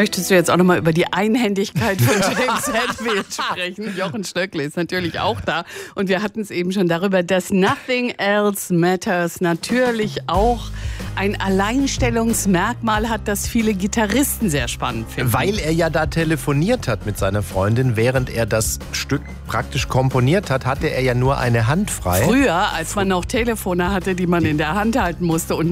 Möchtest du jetzt auch nochmal über die Einhändigkeit von James Hetfield sprechen? Jochen Stöckle ist natürlich auch da. Und wir hatten es eben schon darüber, dass Nothing Else Matters natürlich auch ein Alleinstellungsmerkmal hat, das viele Gitarristen sehr spannend finden. Weil er ja da telefoniert hat mit seiner Freundin, während er das Stück praktisch komponiert hat, hatte er ja nur eine Hand frei. Früher, als man noch Telefone hatte, die man in der Hand halten musste und